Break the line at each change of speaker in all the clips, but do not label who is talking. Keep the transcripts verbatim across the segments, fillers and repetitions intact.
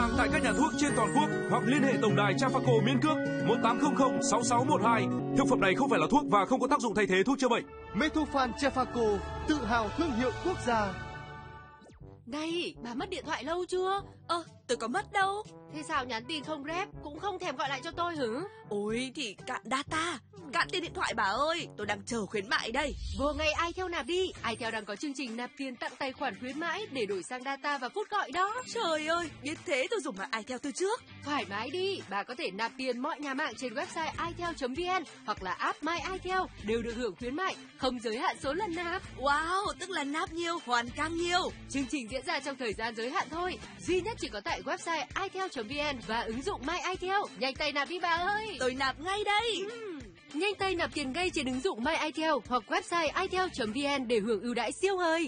hàng tại các nhà thuốc trên toàn quốc hoặc liên hệ tổng đài Trafaco miễn cước một tám không không sáu sáu một hai. Thực phẩm này không phải là thuốc và không có tác dụng thay thế thuốc chữa bệnh.
Metofan Trafaco, tự hào thương hiệu quốc gia.
Này, bà mất điện thoại lâu chưa?
Ơ, ờ, tôi có mất đâu.
Thế sao nhắn tin không rep, cũng không thèm gọi lại cho tôi hử?
Ôi thì cạn data, cạn tiền điện thoại bà ơi, tôi đang chờ khuyến mại đây.
Vô ngay iTel nạp đi, iTel đang có chương trình nạp tiền tặng tài khoản khuyến mãi để đổi sang data và phút gọi đó.
Trời ơi, biết thế tôi dùng lại iTel từ trước.
Thoải mái đi, bà có thể nạp tiền mọi nhà mạng trên website itel chấm vn hoặc là app My iTel đều được hưởng khuyến mại, không giới hạn số lần nạp.
Wow, tức là nạp nhiều, hoàn càng nhiều.
Chương trình diễn ra trong thời gian giới hạn thôi, duy nhất chỉ có tại website itel chấm vn và ứng dụng My iTel. Nhanh tay nạp đi bà ơi.
Tôi nạp ngay đây.
Uhm. Nhanh tay nạp tiền ngay trên ứng dụng My iTel hoặc website itel chấm vn để hưởng ưu đãi siêu hời.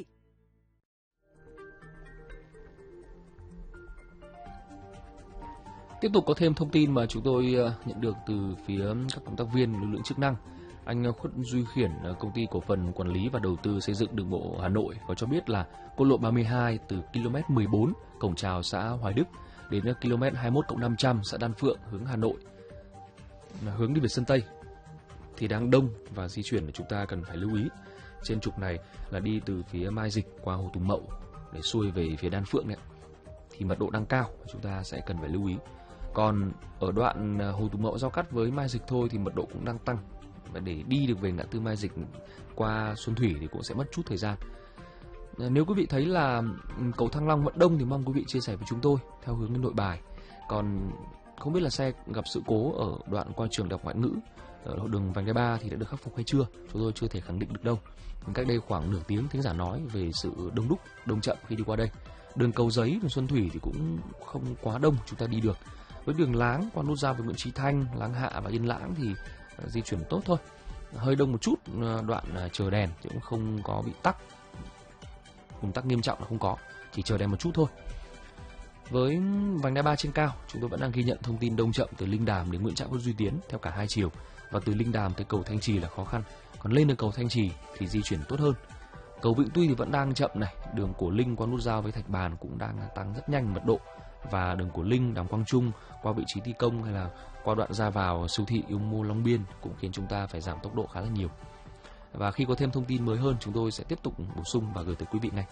Tiếp tục có thêm thông tin mà chúng tôi nhận được từ phía các công tác viên lực lượng chức năng. Anh Khuất Duy Khiển, công ty cổ phần quản lý và đầu tư xây dựng đường bộ Hà Nội có cho biết là quốc lộ ba mươi hai từ km mười bốn cổng chào xã Hoài Đức đến km hai mươi mốt cộng năm trăm xã Đan Phượng hướng Hà Nội, hướng đi về Sơn Tây thì đang đông và di chuyển chúng ta cần phải lưu ý. Trên trục này là đi từ phía Mai Dịch qua Hồ Tùng Mậu để xuôi về phía Đan Phượng này, thì mật độ đang cao, chúng ta sẽ cần phải lưu ý. Còn ở đoạn Hồ Tùng Mậu giao cắt với Mai Dịch thôi thì mật độ cũng đang tăng, và để đi được về ngã tư Mai Dịch qua Xuân Thủy thì cũng sẽ mất chút thời gian. Nếu quý vị thấy là cầu Thăng Long vẫn đông thì mong quý vị chia sẻ với chúng tôi theo hướng đến Nội Bài. Còn không biết là xe gặp sự cố ở đoạn qua trường Đại học Ngoại ngữ ở đường vành đai ba thì đã được khắc phục hay chưa, chúng tôi chưa thể khẳng định được đâu. Cách đây khoảng nửa tiếng thính giả nói về sự đông đúc, đông chậm khi đi qua đây. Đường Cầu Giấy, đường Xuân Thủy thì cũng không quá đông, chúng ta đi được. Với đường Láng qua nút giao với Nguyễn Chí Thanh, Láng Hạ và Yên Lãng thì uh, di chuyển tốt thôi. Hơi đông một chút, uh, đoạn uh, chờ đèn thì cũng không có bị tắc, ùn tắc nghiêm trọng là không có, chỉ chờ đèn một chút thôi. Với vành đai ba trên cao, chúng tôi vẫn đang ghi nhận thông tin đông chậm từ Linh Đàm đến Nguyễn Trãi, Khuất Duy Tiến theo cả hai chiều, và từ Linh Đàm tới cầu Thanh Trì là khó khăn. Còn lên được cầu Thanh Trì thì di chuyển tốt hơn. Cầu Vĩnh Tuy thì vẫn đang chậm này, đường Cổ Linh qua nút giao với Thạch Bàn cũng đang tăng rất nhanh mật độ, và đường Cổ Linh, Đàm Quang Trung qua vị trí thi công hay là qua đoạn ra vào siêu thị Yêu Mua Long Biên cũng khiến chúng ta phải giảm tốc độ khá là nhiều. Và khi có thêm thông tin mới hơn, chúng tôi sẽ tiếp tục bổ sung và gửi tới quý vị ngay.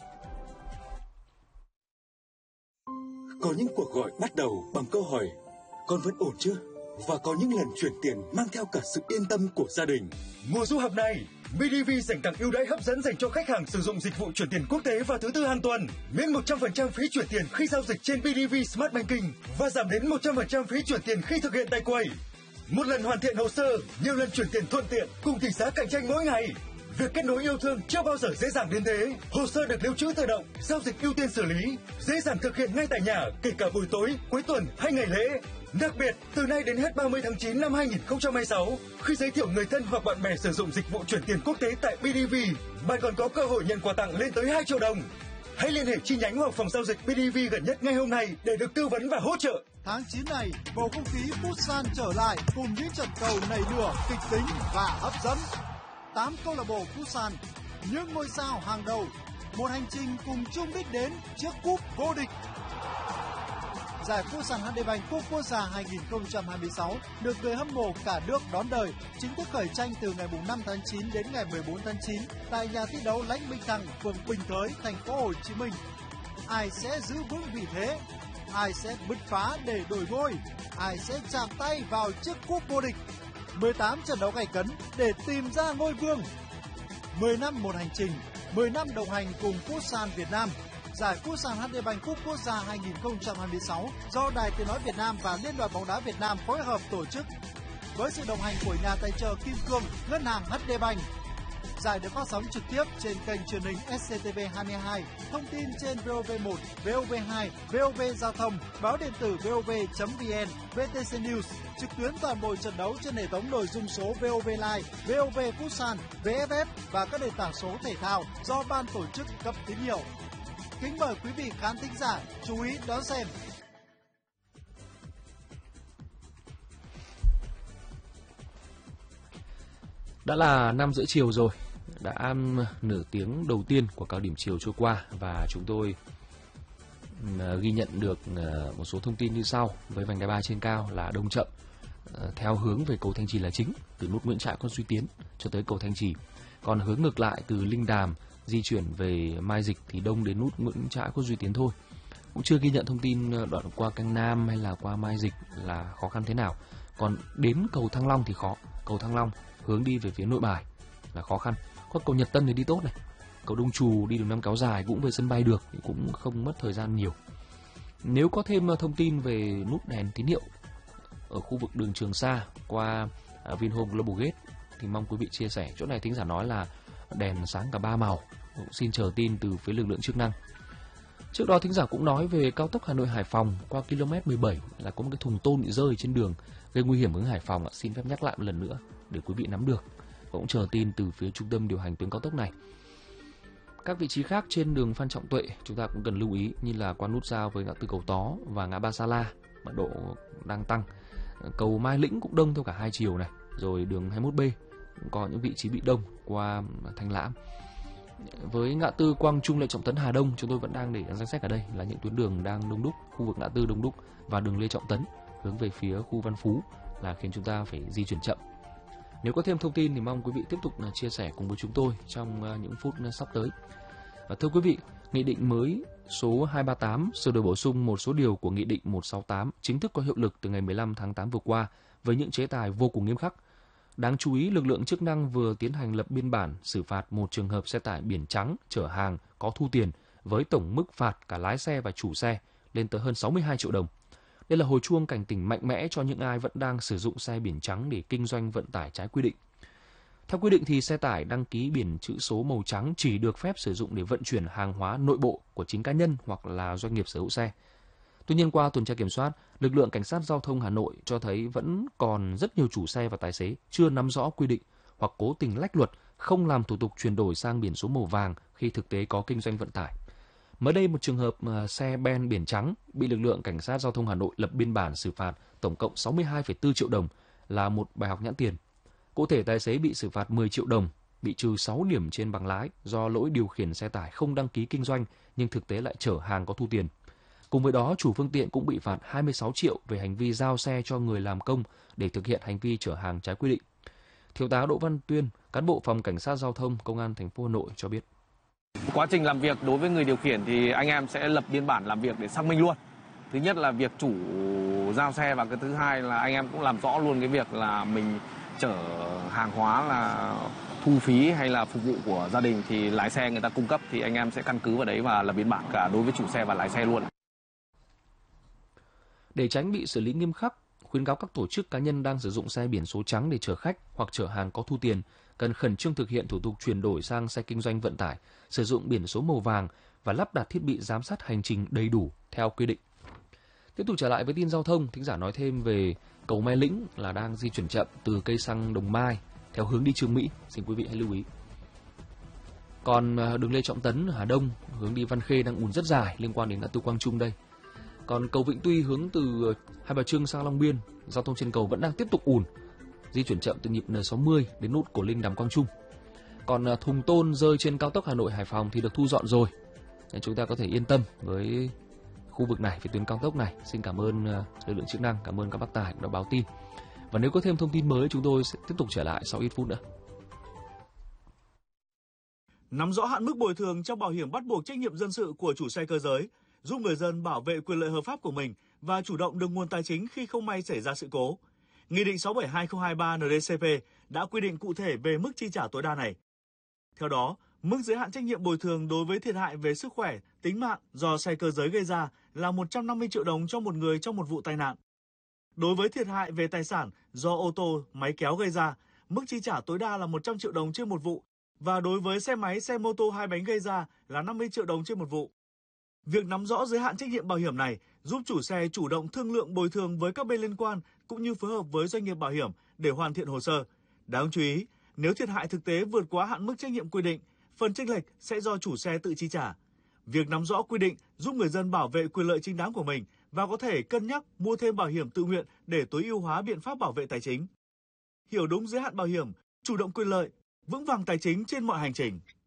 Có những cuộc gọi bắt đầu bằng câu hỏi con vẫn ổn chưa? Và có những lần chuyển tiền mang theo cả sự yên tâm của gia đình.
Mùa du học này, bê đê vê dành tặng ưu đãi hấp dẫn dành cho khách hàng sử dụng dịch vụ chuyển tiền quốc tế vào thứ tư hàng tuần. Miễn một trăm phần trăm phí chuyển tiền khi giao dịch trên bê đê vê Smart Banking và giảm đến một trăm phần trăm phí chuyển tiền khi thực hiện tại quầy. Một lần hoàn thiện hồ sơ, nhiều lần chuyển tiền thuận tiện cùng tỷ giá cạnh tranh mỗi ngày. Việc kết nối yêu thương chưa bao giờ dễ dàng đến thế. Hồ sơ được lưu trữ tự động, giao dịch ưu tiên xử lý, dễ dàng thực hiện ngay tại nhà, kể cả buổi tối, cuối tuần hay ngày lễ. Đặc biệt, từ nay đến hết ba mươi tháng chín năm hai nghìn không trăm hai mươi sáu, khi giới thiệu người thân hoặc bạn bè sử dụng dịch vụ chuyển tiền quốc tế tại bê đê vê, bạn còn có cơ hội nhận quà tặng lên tới hai triệu đồng. Hãy liên hệ chi nhánh hoặc phòng giao dịch bê đê vê gần nhất ngay hôm nay để được tư vấn và hỗ trợ.
Tháng chín này, bầu không khí Futsal trở lại cùng những trận cầu nảy lửa, kịch tính và hấp dẫn. tám câu lạc bộ Futsal, những ngôi sao hàng đầu, một hành trình cùng chung đích đến chiếc cúp vô địch. Giải Futsal hát đê Bank Cúp Quốc gia hai nghìn không trăm hai mươi sáu được người hâm mộ cả nước đón đời, chính thức khởi tranh từ ngày năm tháng chín đến ngày mười bốn tháng chín tại nhà thi đấu Lãnh Minh Thăng, phường Bình Thới, thành phố Hồ Chí Minh. Ai sẽ giữ vững vị thế? Ai sẽ bứt phá để đổi ngôi? Ai sẽ chạm tay vào chiếc cúp vô địch? mười tám trận đấu gay cấn để tìm ra ngôi vương. mười năm một hành trình, mười năm đồng hành cùng Futsal Việt Nam. Giải Futsal hát đê Bank Cúp Quốc gia hai nghìn không trăm hai mươi sáu do Đài Tiếng nói Việt Nam và Liên đoàn bóng đá Việt Nam phối hợp tổ chức với sự đồng hành của nhà tài trợ Kim Cương, Ngân hàng hát đê Bank. Giải được phát sóng trực tiếp trên kênh truyền hình ét xê tê vê hai mươi hai, thông tin trên vê o vê một, vê o vê hai, vê o vê Giao thông, báo điện tử vê o vê chấm vn, vê tê xê News, trực tuyến toàn bộ trận đấu trên hệ thống nội dung số vê o vê Live, vê o vê Futsal, vê ép ép và các nền tảng số thể thao do ban tổ chức cấp tín hiệu. Kính mời quý vị khán thính giả chú ý đón xem.
Đã là năm rưỡi chiều rồi, đã nửa tiếng đầu tiên của cao điểm chiều trôi qua và chúng tôi ghi nhận được một số thông tin như sau. Với vành đai ba trên cao là đông chậm theo hướng về cầu Thanh Trì là chính, từ nút Nguyễn Trãi Quận Duy Tiến cho tới cầu Thanh Trì. Còn hướng ngược lại từ Linh Đàm di chuyển về Mai Dịch thì đông đến nút Nguyễn Trãi Quận Duy Tiến thôi. Cũng chưa ghi nhận thông tin đoạn qua Canh Nam hay là qua Mai Dịch là khó khăn thế nào. Còn đến cầu Thăng Long thì khó. Cầu Thăng Long hướng đi về phía Nội Bài là khó khăn. Còn cầu Nhật Tân thì đi tốt này. Cầu Đông Trù đi đường Nam Kéo Dài cũng về sân bay được thì cũng không mất thời gian nhiều. Nếu có thêm thông tin về nút đèn tín hiệu ở khu vực đường Trường Sa qua Vinhome Global Gate thì mong quý vị chia sẻ. Chỗ này thính giả nói là đèn sáng cả ba màu. Xin chờ tin từ phía lực lượng chức năng. Trước đó thính giả cũng nói về cao tốc Hà Nội Hải Phòng qua km mười bảy là có một cái thùng tôn bị rơi trên đường gây nguy hiểm hướng Hải Phòng. Xin phép nhắc lại một lần nữa để quý vị nắm được. Cũng chờ tin từ phía trung tâm điều hành tuyến cao tốc này. Các vị trí khác trên đường Phan Trọng Tuệ chúng ta cũng cần lưu ý như là qua nút giao với ngã tư Cầu Tó và ngã ba Sa La, mật độ đang tăng. Cầu Mai Lĩnh cũng đông theo cả hai chiều này, rồi đường hai mươi mốt B cũng có những vị trí bị đông qua Thanh Lãm. Với ngã tư Quang Trung Lê Trọng Tấn Hà Đông chúng tôi vẫn đang để danh sách ở đây là những tuyến đường đang đông đúc, khu vực ngã tư đông đúc và đường Lê Trọng Tấn hướng về phía khu Văn Phú là khiến chúng ta phải di chuyển chậm. Nếu có thêm thông tin thì mong quý vị tiếp tục chia sẻ cùng với chúng tôi trong những phút sắp tới. Và thưa quý vị, Nghị định mới số hai trăm ba mươi tám sửa đổi bổ sung một số điều của Nghị định một trăm sáu mươi tám chính thức có hiệu lực từ ngày mười lăm tháng tám vừa qua với những chế tài vô cùng nghiêm khắc. Đáng chú ý, lực lượng chức năng vừa tiến hành lập biên bản xử phạt một trường hợp xe tải biển trắng chở hàng có thu tiền với tổng mức phạt cả lái xe và chủ xe lên tới hơn sáu mươi hai triệu đồng. Đây là hồi chuông cảnh tỉnh mạnh mẽ cho những ai vẫn đang sử dụng xe biển trắng để kinh doanh vận tải trái quy định. Theo quy định thì xe tải đăng ký biển chữ số màu trắng chỉ được phép sử dụng để vận chuyển hàng hóa nội bộ của chính cá nhân hoặc là doanh nghiệp sở hữu xe. Tuy nhiên qua tuần tra kiểm soát, lực lượng cảnh sát giao thông Hà Nội cho thấy vẫn còn rất nhiều chủ xe và tài xế chưa nắm rõ quy định hoặc cố tình lách luật, không làm thủ tục chuyển đổi sang biển số màu vàng khi thực tế có kinh doanh vận tải. Mới đây một trường hợp xe Ben biển trắng bị lực lượng cảnh sát giao thông Hà Nội lập biên bản xử phạt tổng cộng sáu mươi hai phẩy bốn triệu đồng là một bài học nhãn tiền. Cụ thể tài xế bị xử phạt mười triệu đồng, bị trừ sáu điểm trên bằng lái do lỗi điều khiển xe tải không đăng ký kinh doanh nhưng thực tế lại chở hàng có thu tiền. Cùng với đó, chủ phương tiện cũng bị phạt hai mươi sáu triệu về hành vi giao xe cho người làm công để thực hiện hành vi chở hàng trái quy định. Thiếu tá Đỗ Văn Tuyên, cán bộ phòng cảnh sát giao thông Công an thành phố Hà Nội cho biết.
Quá trình làm việc đối với người điều khiển thì anh em sẽ lập biên bản làm việc để xác minh luôn. Thứ nhất là việc chủ giao xe và cái thứ hai là anh em cũng làm rõ luôn cái việc là mình chở hàng hóa là thu phí hay là phục vụ của gia đình thì lái xe người ta cung cấp thì anh em sẽ căn cứ vào đấy và lập biên bản cả đối với chủ xe và lái xe luôn.
Để tránh bị xử lý nghiêm khắc, khuyến cáo các tổ chức cá nhân đang sử dụng xe biển số trắng để chở khách hoặc chở hàng có thu tiền cần khẩn trương thực hiện thủ tục chuyển đổi sang xe kinh doanh vận tải, sử dụng biển số màu vàng và lắp đặt thiết bị giám sát hành trình đầy đủ theo quy định. Tiếp tục trở lại với tin giao thông, thính giả nói thêm về cầu Mai Lĩnh là đang di chuyển chậm từ cây xăng Đồng Mai theo hướng đi Trương Mỹ, xin quý vị hãy lưu ý. Còn đường Lê Trọng Tấn Hà Đông hướng đi Văn Khê đang ùn rất dài liên quan đến ngã tư Quang Trung đây. Còn cầu Vĩnh Tuy hướng từ Hai Bà Trưng sang Long Biên, giao thông trên cầu vẫn đang tiếp tục ùn, di chuyển chậm từ nhịp N sáu mươi đến nút Cổ Linh Đàm Quang Trung. Còn thùng tôn rơi trên cao tốc Hà Nội Hải Phòng thì được thu dọn rồi, nên chúng ta có thể yên tâm với khu vực này, với tuyến cao tốc này. Xin cảm ơn lực lượng chức năng, cảm ơn các bác tài đã báo tin. Và nếu có thêm thông tin mới chúng tôi sẽ tiếp tục trở lại sau ít phút nữa.
Nắm rõ hạn mức bồi thường trong bảo hiểm bắt buộc trách nhiệm dân sự của chủ xe cơ giới, giúp người dân bảo vệ quyền lợi hợp pháp của mình và chủ động được nguồn tài chính khi không may xảy ra sự cố. Nghị định sáu bảy hai không hai ba N D C P đã quy định cụ thể về mức chi trả tối đa này. Theo đó, mức giới hạn trách nhiệm bồi thường đối với thiệt hại về sức khỏe, tính mạng do xe cơ giới gây ra là một trăm năm mươi triệu đồng cho một người trong một vụ tai nạn. Đối với thiệt hại về tài sản do ô tô, máy kéo gây ra, mức chi trả tối đa là một trăm triệu đồng trên một vụ, và đối với xe máy, xe mô tô hai bánh gây ra là năm mươi triệu đồng trên một vụ. Việc nắm rõ giới hạn trách nhiệm bảo hiểm này giúp chủ xe chủ động thương lượng bồi thường với các bên liên quan cũng như phối hợp với doanh nghiệp bảo hiểm để hoàn thiện hồ sơ. Đáng chú ý, nếu thiệt hại thực tế vượt quá hạn mức trách nhiệm quy định, phần chênh lệch sẽ do chủ xe tự chi trả. Việc nắm rõ quy định giúp người dân bảo vệ quyền lợi chính đáng của mình và có thể cân nhắc mua thêm bảo hiểm tự nguyện để tối ưu hóa biện pháp bảo vệ tài chính. Hiểu đúng giới hạn bảo hiểm, chủ động quyền lợi, vững vàng tài chính trên mọi hành trình.